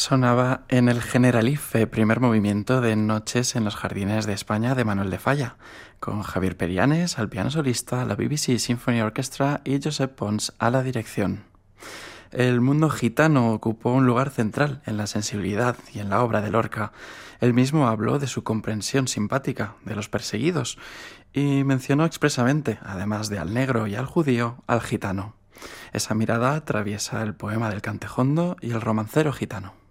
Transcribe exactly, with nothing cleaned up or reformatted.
Sonaba en el Generalife, primer movimiento de Noches en los Jardines de España de Manuel de Falla, con Javier Perianes al piano solista, la B B C Symphony Orchestra y Josep Pons a la dirección. El mundo gitano ocupó un lugar central en la sensibilidad y en la obra de Lorca. Él mismo habló de su comprensión simpática de los perseguidos y mencionó expresamente, además de al negro y al judío, al gitano. Esa mirada atraviesa el poema del Cantejondo y el romancero gitano.